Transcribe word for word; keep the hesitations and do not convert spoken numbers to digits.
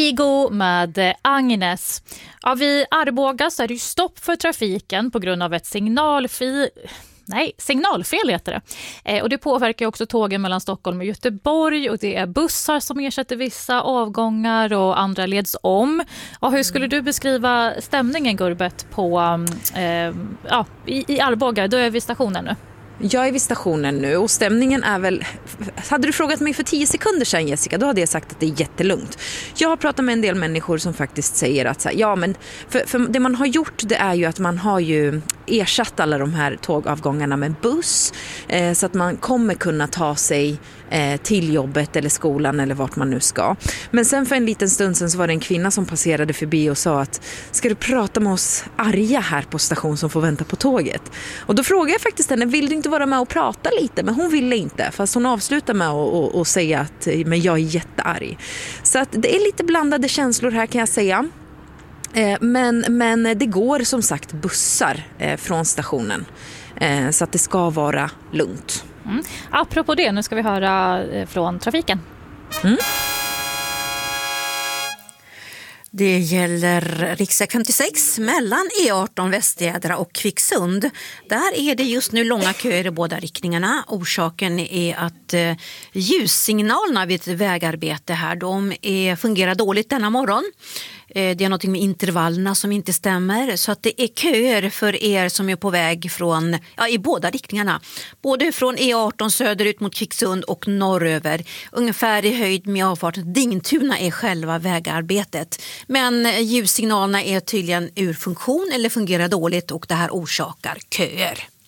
Indigo med Agnes. Ja, vid Arboga så är det ju stopp för trafiken på grund av ett signalfil... Nej, signalfel heter det. Eh, och det påverkar också tågen mellan Stockholm och Göteborg och det är bussar som ersätter vissa avgångar och andra leds om. Ja, hur skulle du beskriva stämningen, Gurbet, på, eh, ja, i, i Arboga? Då är vi stationen nu. Jag är vid stationen nu och stämningen är väl... Hade du frågat mig för tio sekunder sedan, Jessica, då hade jag sagt att det är jättelugnt. Jag har pratat med en del människor som faktiskt säger att så här, ja, men för, för det man har gjort, det är ju att man har ju ersatt alla de här tågavgångarna med buss eh, så att man kommer kunna ta sig eh, till jobbet eller skolan eller vart man nu ska. Men sen för en liten stund sen så var det en kvinna som passerade förbi och sa att ska du prata med oss arga här på station som får vänta på tåget? Och då frågade jag faktiskt henne, vill du inte vara med och prata lite? Men hon ville inte, fast hon avslutar med att och, och säga att men jag är jättearg. Så att det är lite blandade känslor här, kan jag säga. Eh, men, men det går som sagt bussar eh, från stationen. Eh, så att det ska vara lugnt. Mm. Apropå det, nu ska vi höra eh, från trafiken. Mm. Det gäller riksväg femtiosex mellan E arton Västjädra och Kvicksund. Där är det just nu långa köer i båda riktningarna. Orsaken är att eh, ljussignalerna vid ett vägarbete här, de är, fungerar dåligt denna morgon. Eh, det är något med intervallerna som inte stämmer, så att det är köer för er som är på väg från, ja, i båda riktningarna. Både från E arton söderut mot Kvicksund och norröver. Ungefär i höjd med avfarten Dingtuna är själva vägarbetet. Men ljussignalerna är tydligen ur funktion eller fungerar dåligt och det här orsakar köer.